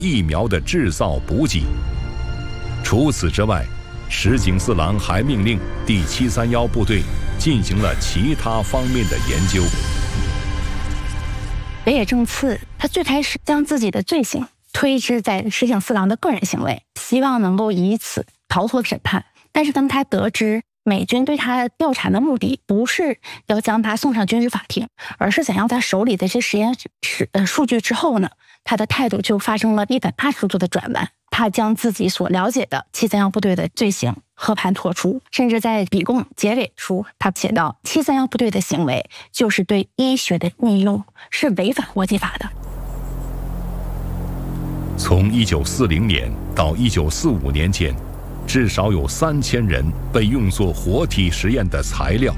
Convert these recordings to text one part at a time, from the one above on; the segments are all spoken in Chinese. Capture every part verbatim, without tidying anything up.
疫苗的制造补给。除此之外，石井四郎还命令第七三一部队进行了其他方面的研究。 北野正次他最开始将自己的罪行推知在石井四郎的个人行为，希望能够以此逃脱审判。但是当他得知美军对他调查的目的不是要将他送上军事法庭，而是想要他手里的这实验室的数据之后呢，他的态度就发生了一百八十度的转弯。他将自己所了解的七三一部队的罪行和盘托出，甚至在笔供结尾处，他写道：七三一部队的行为就是对医学的运用，是违反国际法的。 从一九四零年到一九四五年间，至少有三千人被用作活体实验的材料。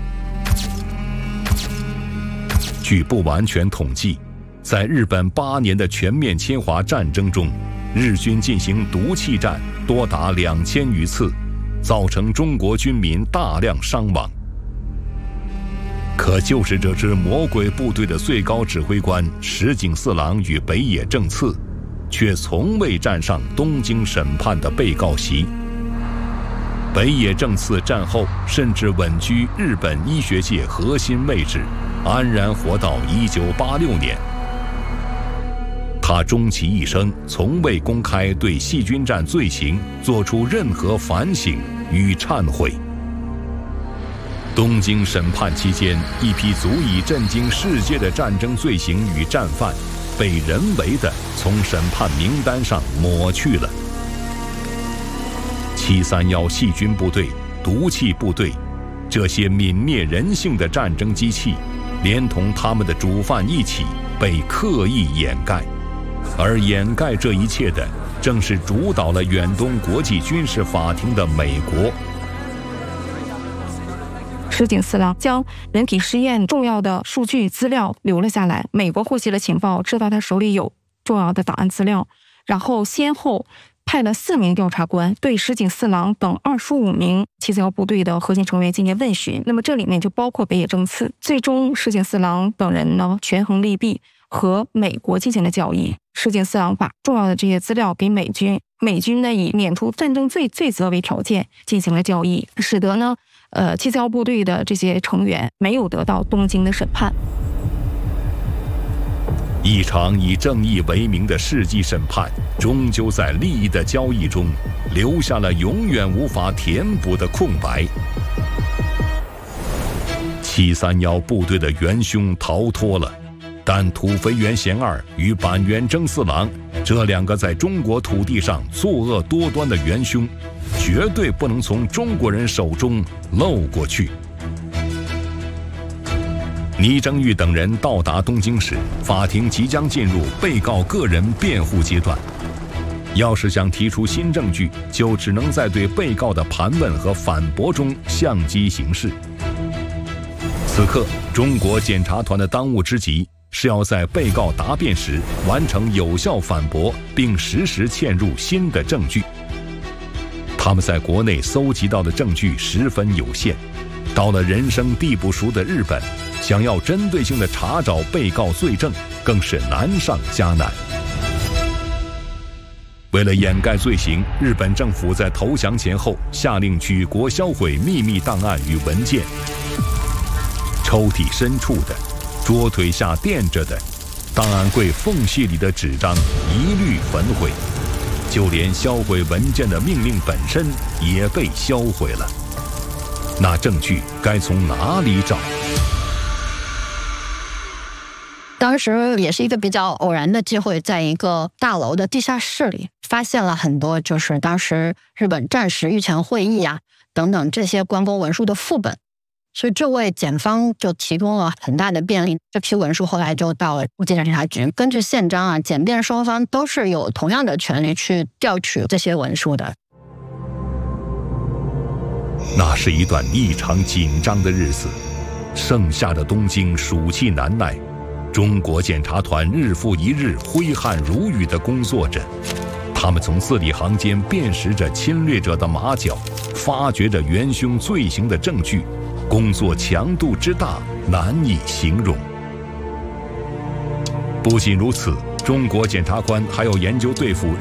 据不完全统计，在日本八年的全面侵华战争中，日军进行毒气战多达两千余次，造成中国军民大量伤亡。可就是这支魔鬼部队的最高指挥官石井四郎与北野正次，却从未站上东京审判的被告席。北野正次战后甚至稳居日本医学界核心位置，安然活到一九八六年。他终其一生从未公开对细菌战罪行做出任何反省与忏悔。东京审判期间，一批足以震惊世界的战争罪行与战犯被人为地从审判名单上抹去了。七三一细菌部队、毒气部队，这些泯灭人性的战争机器，连同他们的主犯一起被刻意掩盖。而掩盖这一切的，正是主导了远东国际军事法庭的美国。 石井四郎将人体实验重要的数据资料留了下来，美国获悉了情报，知道他手里有重要的档案资料，然后先后派了四名调查官对石井四郎等二十五名七三一部队的核心成员进行问询。那么这里面就包括北野正次。最终石井四郎等人呢权衡利弊，和美国进行了交易。石井四郎把重要的这些资料给美军，美军呢以免除战争罪罪责为条件进行了交易，使得呢呃七三一部队的这些成员没有得到东京的审判。 一场以正义为名的世纪审判，终究在利益的交易中留下了永远无法填补的空白。七三一部队的元凶逃脱了，但土肥原贤二与板垣征四郎这两个在中国土地上作恶多端的元凶，绝对不能从中国人手中漏过去。倪正玉等人到达东京时，法庭即将进入被告个人辩护阶段。要是想提出新证据，就只能在对被告的盘问和反驳中相机行事。此刻，中国检察团的当务之急是要在被告答辩时完成有效反驳，并实时嵌入新的证据。他们在国内搜集到的证据十分有限，到了人生地不熟的日本，想要针对性地查找被告罪证，更是难上加难。为了掩盖罪行，日本政府在投降前后下令举国销毁秘密档案与文件，抽屉深处的，桌腿下垫着的，档案柜缝隙里的纸张一律焚毁，就连销毁文件的命令本身也被销毁了。那证据该从哪里找？ 当时也是一个比较偶然的机会，在一个大楼的地下室里发现了很多就是当时日本战时御前会议啊等等这些关公文书的副本，所以这位检方就提供了很大的便利。这批文书后来就到了检察察局，根据宪章啊，检辩双方都是有同样的权利去调取这些文书的。 那是一段异常紧张的日子，盛夏的东京暑气难耐，中国检察团日复一日挥汗如雨地工作着，他们从字里行间辨识着侵略者的马脚，发掘着元凶罪行的证据，工作强度之大难以形容。不仅如此，中国检察官还要研究对付